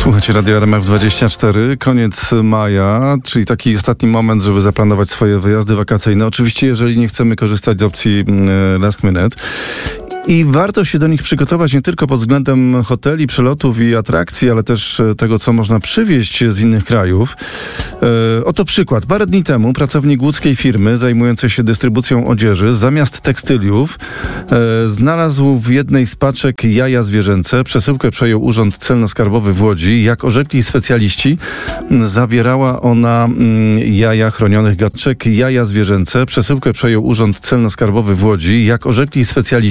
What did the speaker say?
Słuchajcie, Radio RMF24, koniec maja, czyli taki ostatni moment, żeby zaplanować swoje wyjazdy wakacyjne. Oczywiście, jeżeli nie chcemy korzystać z opcji last minute. I warto się do nich przygotować nie tylko pod względem hoteli, przelotów i atrakcji, ale też tego, co można przywieźć z innych krajów. Oto przykład. Parę dni temu pracownik łódzkiej firmy zajmującej się dystrybucją odzieży zamiast tekstyliów znalazł w jednej z paczek jaja zwierzęce. Przesyłkę przejął Urząd Celno-Skarbowy w Łodzi. Jak orzekli specjaliści, zawierała ona jaja chronionych gaczek, jaja zwierzęce. Przesyłkę przejął Urząd Celno-Skarbowy w Łodzi. Jak orzekli specjaliści,